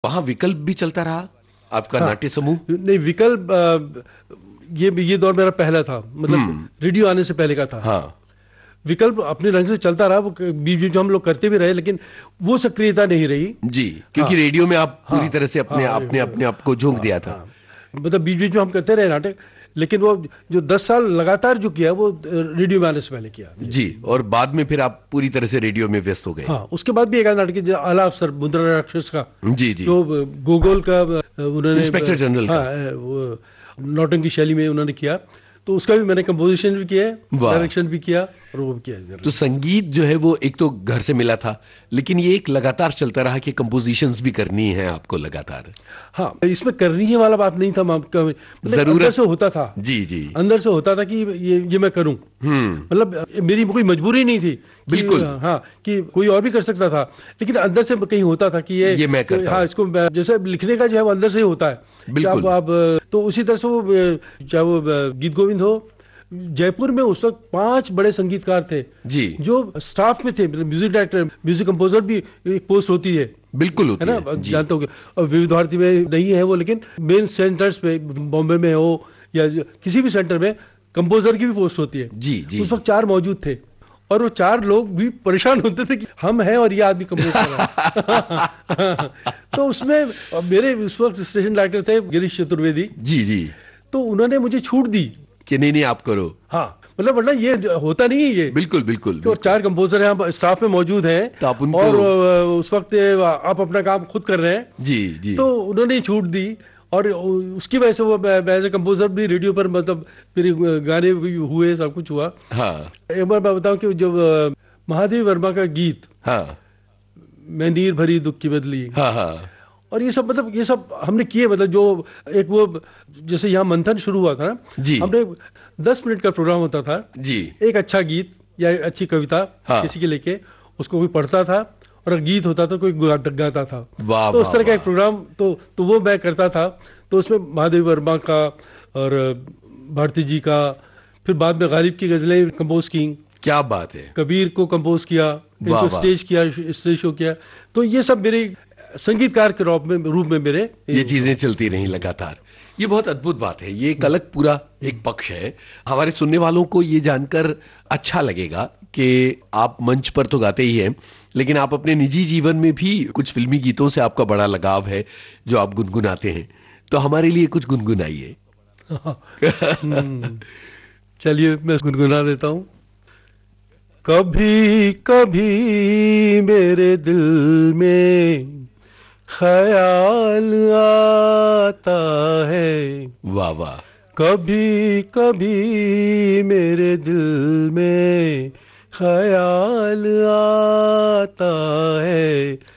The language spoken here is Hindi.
वहां विकल्प भी चलता रहा आपका हाँ, नाट्य समूह? नहीं विकल्प ये दौर मेरा पहला था, मतलब हम्म। रेडियो आने से पहले का था। हाँ। विकल्प अपने ढंग से चलता रहा, वो बीच बीच में हम लोग करते भी रहे, लेकिन वो सक्रियता नहीं रही। जी, हाँ क्योंकि रेडियो में आप हाँ पूरी तरह से अपने हाँ अपने अपने आप को झोंक हाँ दिया था। हाँ, मतलब बीच बीच में हम करते रहे नाटक, लेकिन वो जो 10 साल लगातार जो किया वो रेडियो में आने से पहले किया जी, और बाद में फिर आप पूरी तरह से रेडियो में व्यस्त हो गए। हाँ, उसके बाद भी एक आध नाटक जो आला अफसर मुद्रा राक्षस का, जी जी। जो गोगोल का उन्होंने इंस्पेक्टर जनरल हाँ का। वो नौटंकी शैली में उन्होंने किया, तो उसका भी मैंने कंपोजिशन भी किया है, वाह। डायरेक्शन भी किया और वो भी किया है। तो संगीत जो है वो एक तो घर से मिला था, लेकिन ये एक लगातार चलता रहा कि कंपोजिशंस भी करनी है आपको लगातार। हाँ, इसमें करनी है वाला बात नहीं था, मतलब अंदर जरूरत। से होता था, जी जी। अंदर से होता था कि ये मैं करूं। हम्म। मतलब मेरी कोई मजबूरी नहीं थी कि बिल्कुल। हाँ, कि कोई और भी कर सकता था, लेकिन अंदर से कहीं होता था कि ये ये मैं करता हाँ, हूँ। इसको जैसे लिखने का जो है वो अंदर से ही होता है कि बिल्कुल। आप तो उसी तरह से वो चाहे वो गीत गोविंद हो, जयपुर में उस वक्त 5 बड़े संगीतकार थे जी। जो स्टाफ में थे, मतलब म्यूजिक डायरेक्टर, म्यूजिक कंपोजर भी एक पोस्ट होती बिल्कुल है होती ना, है जी। जानते होंगे। और विविध भारती में नहीं है वो, लेकिन मेन सेंटर्स में बॉम्बे में हो या किसी भी सेंटर में कंपोजर की भी पोस्ट होती है। जी जी। उस वक्त 4 मौजूद थे, और वो 4 लोग भी परेशान होते थे कि हम हैं और ये आदमी कंपोज कर रहा है। तो उसमें मेरे उस वक्त स्टेशन डायरेक्टर थे गिरीश चतुर्वेदी, जी जी। तो उन्होंने मुझे छूट दी। कि नहीं नहीं आप करो। हाँ, मतलब वरना ये होता नहीं है ये, बिल्कुल बिल्कुल तो बिल्कुल। 4 कंपोजर यहाँ स्टाफ में मौजूद हैं, तो आप उनको। और उस वक्त आप अपना काम खुद कर रहे हैं, जी जी। तो उन्होंने ही छूट दी। और उसकी वजह से वो एज ए कंपोजर भी रेडियो पर, मतलब फिर गाने भी हुए, सब कुछ हुआ। हाँ एक बार मैं बताऊं कि जब महादेव वर्मा का गीत हाँ मैं नीर भरी दुख की बदली, हाँ हाँ। और ये सब, मतलब ये सब हमने किए, मतलब जो एक वो जैसे यहाँ मंथन शुरू हुआ था ना, जी हमने 10 मिनट का प्रोग्राम होता था, जी। एक अच्छा गीत या अच्छी कविता हाँ। किसी के लेके, उसको कोई पढ़ता था, और अगर गीत होता था कोई गाता था, वाह तो उस वाह तरह का एक वाह। प्रोग्राम, तो वो मैं करता था। तो उसमें महादेव वर्मा का और भारती जी का, फिर बाद में गालिब की गजलें कंपोज की, क्या बात है। कबीर को कंपोज किया, वाह इनको वाह। स्टेज किया, स्टेज शो किया। तो ये सब मेरे संगीतकार के रूप में मेरे ये चीजें चलती रही लगातार। ये बहुत अद्भुत बात है, ये एक अलग पूरा एक पक्ष है। हमारे सुनने वालों को ये जानकर अच्छा लगेगा कि आप मंच पर तो गाते ही हैं, लेकिन आप अपने निजी जीवन में भी कुछ फिल्मी गीतों से आपका बड़ा लगाव है जो आप गुनगुनाते हैं। तो हमारे लिए कुछ गुनगुनाइए। हम्म, चलिए मैं गुनगुना देता हूँ। कभी कभी मेरे दिल में ख्याल आता है, वाह वाह। कभी कभी मेरे दिल में ख्याल आता है,